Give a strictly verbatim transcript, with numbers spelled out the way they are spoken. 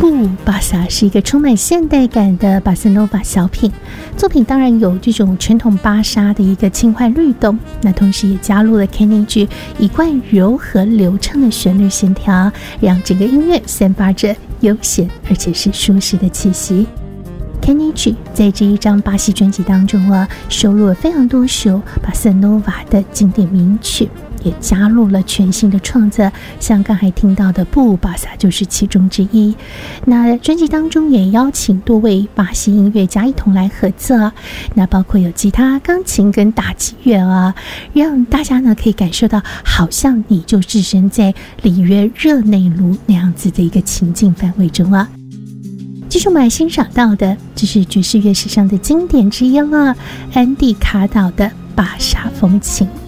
布巴萨是一个充满现代感的巴塞诺瓦小品，作品当然有这种传统巴莎的一个轻快律动，那同时也加入了 Kenny G 一贯柔和流畅的旋律线条，让整个音乐散发着悠闲而且是舒适的气息。Kenny G 在这一张巴西专辑当中啊，收录了非常多首巴塞诺瓦的经典名曲，也加入了全新的创作，像刚才听到的布巴萨就是其中之一。那专辑当中也邀请多位巴西音乐家一同来合作，那包括有吉他、钢琴跟打击乐啊，让大家呢可以感受到好像你就置身在里约热内卢那样子的一个情境范围中啊。继续我们来欣赏到的，这是爵士乐史上的经典之一了，安迪卡岛的巴莎风情。